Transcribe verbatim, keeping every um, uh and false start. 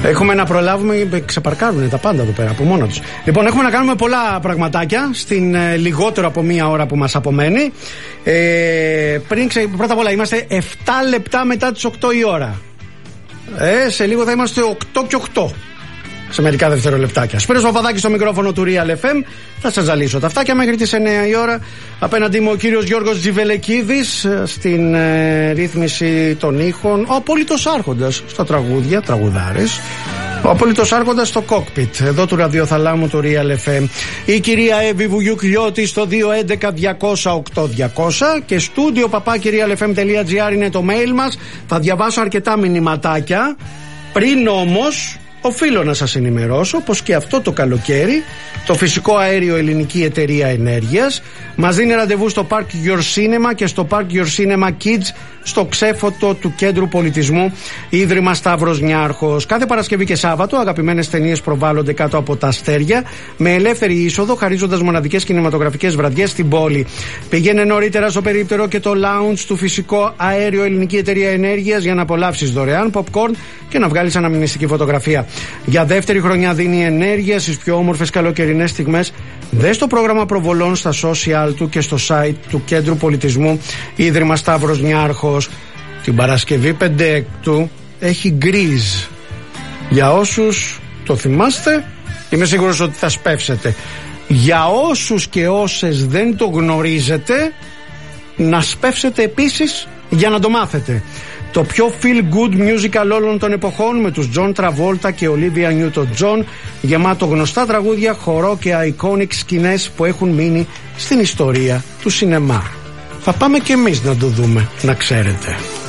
Έχουμε να προλάβουμε, ξεπαρκάρουν τα πάντα εδώ πέρα από μόνα τους. Λοιπόν, έχουμε να κάνουμε πολλά πραγματάκια στην ε, λιγότερο από μία ώρα που μας απομένει. Ε, πριν ξε... Πρώτα απ' όλα, είμαστε επτά λεπτά μετά τις οκτώ η ώρα. Ε, σε λίγο θα είμαστε οκτώ και οκτώ. Σε μερικά δευτερολεπτάκια. Σπύρος Παπαδάκης στο μικρόφωνο του Real εφ εμ. Θα σας ζαλίσω τα αυτάκια μέχρι τις εννιά η ώρα. Απέναντί μου ο κύριος Γιώργος Τζιβελεκίδης στην ε, ρύθμιση των ήχων. Ο απόλυτος άρχοντας στα τραγούδια, τραγουδάρες. Ο απόλυτος άρχοντας στο κόκπιτ εδώ του ραδιοθαλάμου του Real εφ εμ. Η κυρία Εύη Βουγιουκλιώτη στο δύο έντεκα διακόσια οκτώ διακόσια και στούντιο παπάκι realfm τελεία gr είναι το mail μας. Θα διαβάσω αρκετά μηνυματάκια. Πριν όμως οφείλω να σας ενημερώσω πως και αυτό το καλοκαίρι το φυσικό αέριο Ελληνική Εταιρεία Ενέργειας μας δίνει ραντεβού στο Park Your Cinema και στο Park Your Cinema Kids στο ξέφωτο του Κέντρου Πολιτισμού Ίδρυμα Σταύρος Νιάρχος. Κάθε Παρασκευή και Σάββατο αγαπημένες ταινίες προβάλλονται κάτω από τα αστέρια με ελεύθερη είσοδο, χαρίζοντας μοναδικές κινηματογραφικές βραδιές στην πόλη. Πήγαινε νωρίτερα στο περίπτερο και το lounge του φυσικό αέριο Ελληνική Εταιρεία Ενέργειας για να απολαύσεις δωρεάν popcorn και να βγάλεις αναμνηστική φωτογραφία. Για δεύτερη χρονιά δίνει ενέργεια στις πιο όμορφες καλοκαιρινές στιγμές. Δες το πρόγραμμα προβολών στα social του και στο site του Κέντρου Πολιτισμού Ίδρυμα Σταύρος Νιάρχος. Την Παρασκευή πέντε έκτου έχει γκρίζ. Για όσους το θυμάστε, είμαι σίγουρος ότι θα σπεύσετε. Για όσους και όσες δεν το γνωρίζετε, να σπεύσετε επίσης για να το μάθετε. Το πιο feel good musical όλων των εποχών με τους John Travolta και Olivia Newton-John, γεμάτο γνωστά τραγούδια, χορό και iconic σκηνές που έχουν μείνει στην ιστορία του σινεμά. Θα πάμε και εμείς να το δούμε, να ξέρετε.